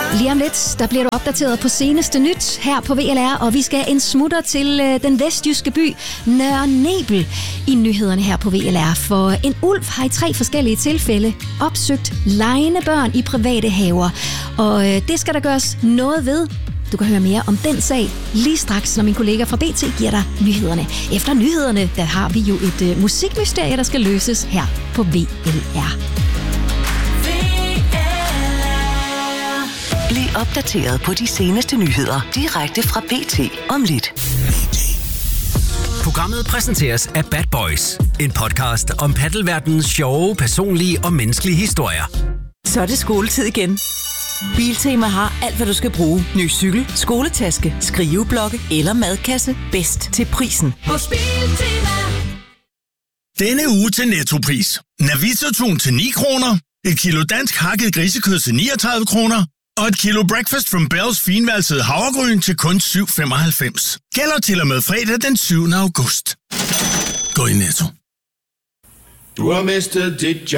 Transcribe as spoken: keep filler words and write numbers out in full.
Lige om lidt, der bliver du opdateret på seneste nyt her på V L R, og vi skal en smutter til øh, den vestjyske by Nørre Nebel i nyhederne her på V L R. For en ulv har i tre forskellige tilfælde opsøgt legende børn i private haver, og øh, det skal der gøres noget ved. Du kan høre mere om den sag lige straks, når min kollega fra B T giver dig nyhederne. Efter nyhederne, der har vi jo et øh, musikmysterie, der skal løses her på V L R. Bliv opdateret på de seneste nyheder direkte fra B T om lidt. Programmet præsenteres af Bad Boys, en podcast om paddelverdenens sjove, personlige og menneskelige historier. Så er det skoletid igen. Biltema har alt, hvad du skal bruge. Ny cykel, skoletaske, skriveblokke eller madkasse. Bedst til prisen. Hos Biltema. Denne uge til Nettopris. Navita-tun til ni kroner. Et kilo dansk hakket grisekød til niogtredive kroner. Og et kilo Breakfast from Bells finvalsede havregryn til kun syv femoghalvfems. Gælder til og med fredag den syvende august. Gå i Netto. Du har mistet dit job.